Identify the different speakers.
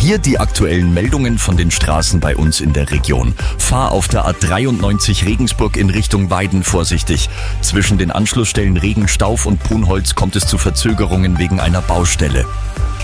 Speaker 1: Hier die aktuellen Meldungen von den Straßen bei uns in der Region. Fahr auf der A93 Regensburg in Richtung Weiden vorsichtig. Zwischen den Anschlussstellen Regenstauf und Brunholz kommt es zu Verzögerungen wegen einer Baustelle.